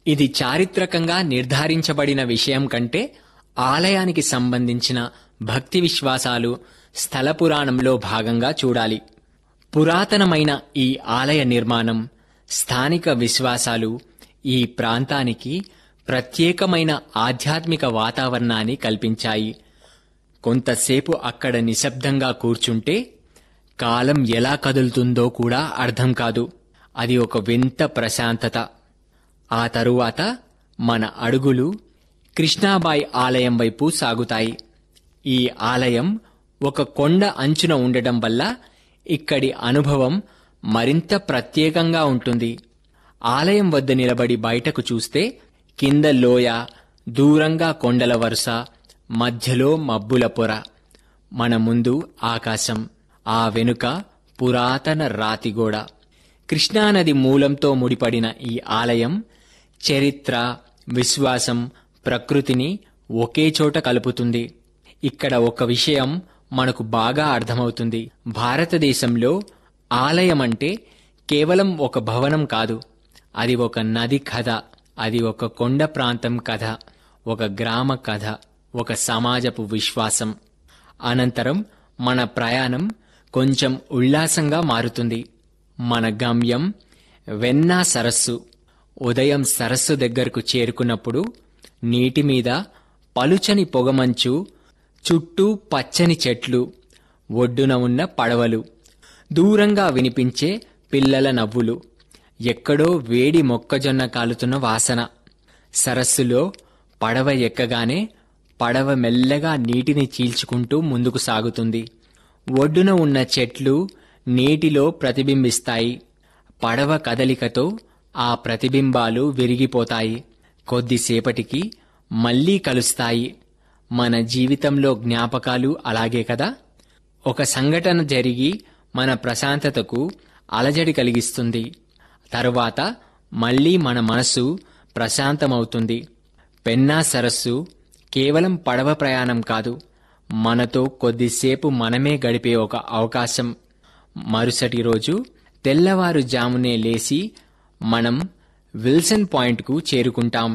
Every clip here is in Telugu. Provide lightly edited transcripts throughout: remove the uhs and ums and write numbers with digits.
ఇది చారిత్రకంగా నిర్ధారించబడిన విషయం కంటే ఆలయానికి సంబంధించిన భక్తి విశ్వాసాలు స్థల పురాణంలో భాగంగా చూడాలి. పురాతనమైన ఈ ఆలయ నిర్మాణం, స్థానిక విశ్వాసాలు ఈ ప్రాంతానికి ప్రత్యేకమైన ఆధ్యాత్మిక వాతావరణాన్ని కల్పించాయి. కొంతసేపు అక్కడ నిశ్శబ్దంగా కూర్చుంటే కాలం ఎలా కదులుతుందో కూడా అర్థం కాదు. అది ఒక వింత ప్రశాంతత. ఆ తరువాత మన అడుగులు కృష్ణాబాయి ఆలయం వైపు సాగుతాయి. ఈ ఆలయం ఒక కొండ అంచున ఉండటం వల్ల ఇక్కడి అనుభవం మరింత ప్రత్యేకంగా ఉంటుంది. ఆలయం వద్ద నిలబడి బయటకు చూస్తే కింద లోయ, దూరంగా కొండల వరుస, మధ్యలో మబ్బుల పొర, మన ముందు ఆకాశం, ఆ వెనుక పురాతన రాతిగోడ. కృష్ణానది మూలంతో ముడిపడిన ఈ ఆలయం చరిత్ర, విశ్వాసం, ప్రకృతిని ఒకే చోట కలుపుతుంది. ఇక్కడ ఒక విషయం మనకు బాగా అర్థమవుతుంది. భారతదేశంలో ఆలయం అంటే కేవలం ఒక భవనం కాదు. అది ఒక నది కథ, అది ఒక కొండ ప్రాంతం కథ, ఒక గ్రామ కథ, ఒక సమాజపు విశ్వాసం. అనంతరం మన ప్రయాణం కొంచెం ఉల్లాసంగా మారుతుంది. మన గమ్యం వెన్నా సరస్సు. ఉదయం సరస్సు దగ్గరకు చేరుకున్నప్పుడు నీటి మీద పలుచని పొగమంచు, చుట్టూ పచ్చని చెట్లు, ఒడ్డున ఉన్న పడవలు, దూరంగా వినిపించే పిల్లల నవ్వులు, ఎక్కడో వేడి మొక్కజొన్న కాలుతున్న వాసన. సరస్సులో పడవ ఎక్కగానే పడవ మెల్లగా నీటిని చీల్చుకుంటూ ముందుకు సాగుతుంది. ఒడ్డున ఉన్న చెట్లు నీటిలో ప్రతిబింబిస్తాయి. పడవ కదలికతో ఆ ప్రతిబింబాలు విరిగిపోతాయి. కొద్దిసేపటికి మళ్లీ కలుస్తాయి. మన జీవితంలో జ్ఞాపకాలు అలాగే కదా. ఒక సంఘటన జరిగి మన ప్రశాంతతకు అలజడి కలిగిస్తుంది. తరువాత మళ్లీ మన మనసు ప్రశాంతమవుతుంది. పెన్నా సరస్సు కేవలం పడవ ప్రయాణం కాదు, మనతో కొద్దిసేపు మనమే గడిపే ఒక అవకాశం. మరుసటి రోజు తెల్లవారుజామునే లేచి మనం విల్సన్ పాయింట్కు చేరుకుంటాం.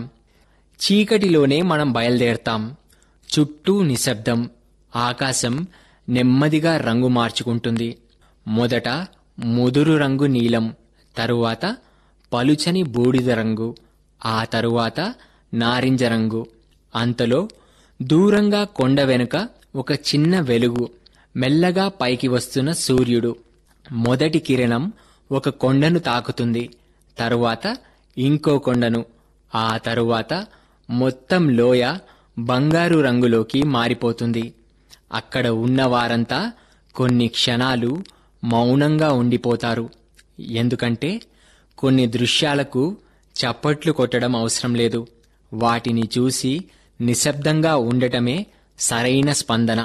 చీకటిలోనే మనం బయలుదేరతాం. చుట్టూ నిశ్శబ్దం. ఆకాశం నెమ్మదిగా రంగు మార్చుకుంటుంది. మొదట ముదురు రంగు నీలం, తరువాత పలుచని బూడిద రంగు, ఆ తరువాత నారింజ రంగు. అంతలో దూరంగా కొండ వెనుక ఒక చిన్న వెలుగు. మెల్లగా పైకి వస్తున్న సూర్యుడు. మొదటి కిరణం ఒక కొండను తాకుతుంది, తరువాత ఇంకో కొండను, ఆ తరువాత మొత్తం లోయ బంగారు రంగులోకి మారిపోతుంది. అక్కడ ఉన్నవారంతా కొన్ని క్షణాలు మౌనంగా ఉండిపోతారు. ఎందుకంటే కొన్ని దృశ్యాలకు చప్పట్లు కొట్టడం అవసరం లేదు. వాటిని చూసి నిశ్శబ్దంగా ఉండటమే సరైన స్పందన.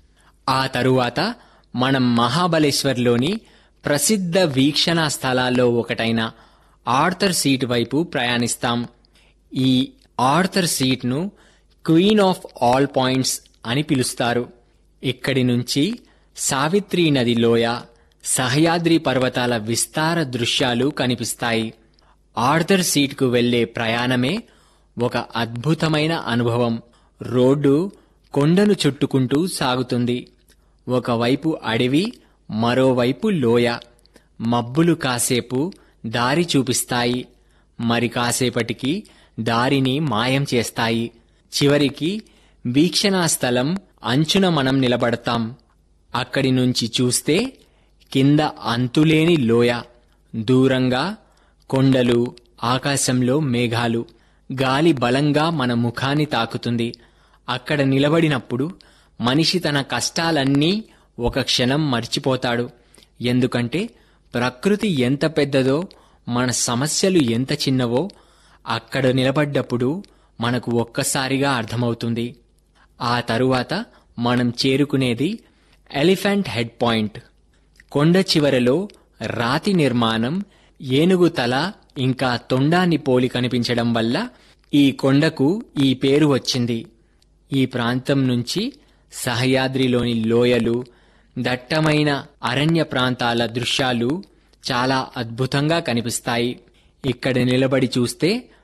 ఆ తరువాత మనం మహాబలేశ్వర్లోని ప్రసిద్ధ వీక్షణా స్థలాల్లో ఒకటైన ఆర్థర్ సీట్ వైపు ప్రయాణిస్తాం. ఈ Arthur సీట్ను queen of all points అని పిలుస్తారు. ఇక్కడి నుంచి సావిత్రి నది లోయ, సహ్యాద్రి పర్వతాల విస్తార దృశ్యాలు కనిపిస్తాయి. ఆర్థర్ సీట్కు వెళ్లే ప్రయాణమే ఒక అద్భుతమైన అనుభవం. రోడ్డు కొండను చుట్టుకుంటూ సాగుతుంది. ఒకవైపు అడవి, మరోవైపు లోయ. మబ్బులు కాసేపు దారి చూపిస్తాయి, మరి కాసేపటికి దారిని మాయం చేస్తాయి. చివరికి వీక్షణా స్థలం అంచున మనం నిలబడతాం. అక్కడి నుంచి చూస్తే కింద అంతులేని లోయ, దూరంగా కొండలు, ఆకాశంలో మేఘాలు. గాలి బలంగా మన ముఖాన్ని తాకుతుంది. అక్కడ నిలబడినప్పుడు మనిషి తన కష్టాలన్నీ ఒక క్షణం మర్చిపోతాడు. ఎందుకంటే ప్రకృతి ఎంత పెద్దదో, మన సమస్యలు ఎంత చిన్నవో అక్కడ నిలబడ్డప్పుడు మనకు ఒక్కసారిగా అర్థమవుతుంది. ఆ తరువాత మనం చేరుకునేది ఎలిఫెంట్ హెడ్ పాయింట్. కొండ చివరలో రాతి నిర్మాణం ఏనుగు తల ఇంకా తొండాన్ని పోలి కనిపించడం వల్ల ఈ కొండకు ఈ పేరు వచ్చింది. ఈ ప్రాంతం నుంచి సహ్యాద్రిలోని లోయలు, దట్టమైన అరణ్య ప్రాంతాల దృశ్యాలు చాలా అద్భుతంగా కనిపిస్తాయి. ఇక్కడ నిలబడి చూస్తే